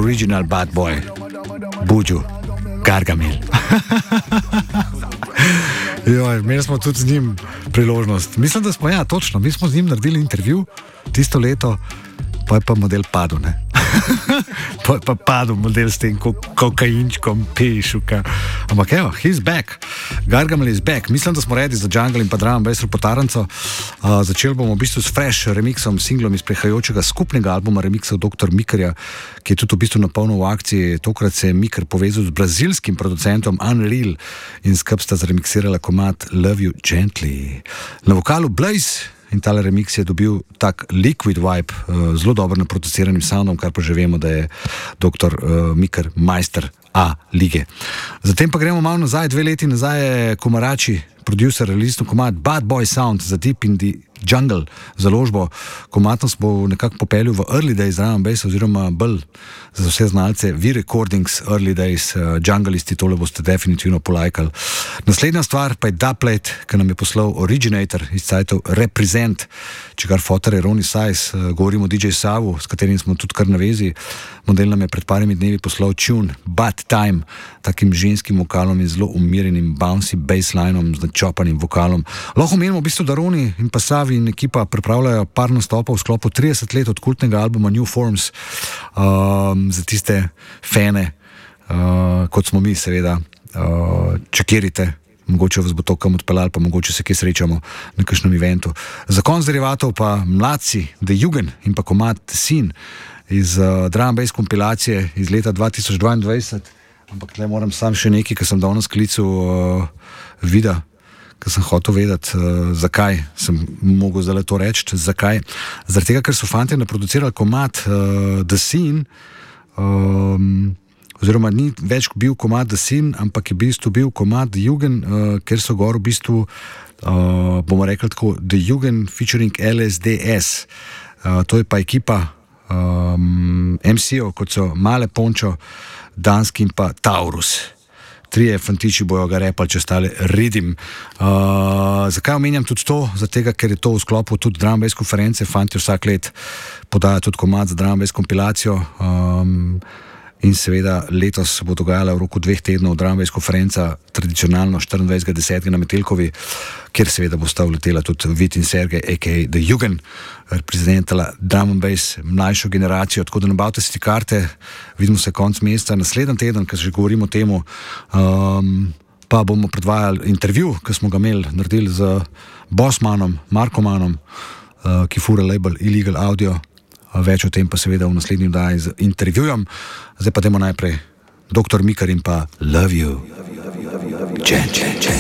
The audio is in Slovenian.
original bad boy, Buju, Gargamel. Imeli smo tudi z njim priložnost. Mislim, da smo, ja, točno, mi smo z njim naredili intervju tisto leto, pa je pa model padel, ne? Pa je pa padel model s tem kokainčkom, pešuka. Ampak evo, he's back. Gargamel is back. Mislim, da smo redi za jungle in pa drum and bass reportaranco. Začeli bomo v bistvu s fresh remixom, singlom iz prehajajočega skupnega albuma remixov Dr. Mikerja, ki je tudi v bistvu napolnil v akciji. Tokrat se je Miker povezal z brazilskim producentom Unreal in skupaj sta zremixirala komad Love You Gently. Na vokalu Blaze in tale remix je dobil tak liquid vibe, zelo dobro naproduciranim soundom, kar pa že vemo, da je Dr. Miker majster A lige. Zatem pa gremo malo nazaj, 2 leti nazaj je Komarači, producer, releasnil komad Bad Boy Sound za Deep in the Jungle založbo. Komad nas bo nekako popeljal v Early Days drum and bass, oziroma bolj za vse znalce V-Recordings, Early Days, Junglisti, tole boste definitivno polajkali. Naslednja stvar pa je Dubplate, ki nam je poslal Originator iz sajtov Represent, čigar fotor je Ronnie Size, govorimo o DJ Savu, s katerim smo tudi kar na vezi. Model nam je pred parimi dnevi poslal tune Bad Time, takim ženskim vokalom in zelo umirjenim bouncy basslinom z načopanim vokalom. Lahko menimo v bistvu, da Ronnie in pa Savi in ekipa pripravljajo par nastopov v sklopu 30 let od kultnega albuma New Forms, za tiste fane, kot smo mi seveda, čekirite, mogoče vas bo to kam odpeljali, pa mogoče se kje srečamo na kakšnem eventu. Za konc derivatov pa mladci The Jugend in pa komad The Scene iz drum and bass kompilacije iz leta 2022, ampak tle moram sam še nekaj, ker sem davno sklical vida, ker sem hotel vedeti, zakaj sem mogel zdaj to reči, zakaj. Zaradi tega, ker so fantje naproducirali komad The Scene, oziroma ni več bil komad The Scene, ampak je v bistvu bil komad The Jugend, ker so gor v bistvu, bomo rekli tako, The Jugend featuring LSDS. To je pa ekipa MC-ov, kot so Male Pončo, Danski in pa Taurus. 3 fantiči bojo ga repali, če stale Ridim. Zakaj omenjam tudi to? Zato, ker je to v sklopu tudi drum and bass konference. Fanti vsak let podajo tudi komad za drum and bass kompilacijo. In seveda letos se bo dogajala v roku 2 tednov drum and bass konferenca, tradicionalno 24.10. na Metelkovi, kjer seveda bo sta vletela tudi Vit in Sergej, a.k.a. The Jugend, reprezentala drum and bass mlajšo generacijo, tako da nabavite si karte, vidimo se konc meseca. Naslednji teden, ker že govorimo o temu, pa bomo predvajali intervju, ki smo ga naredili z Bossmanom, Markomanom, ki fura label Illegal Audio. Več o tem pa seveda v naslednji oddaji z intervjujem. Zdaj pa dajmo najprej Dr. Miker in pa Love You.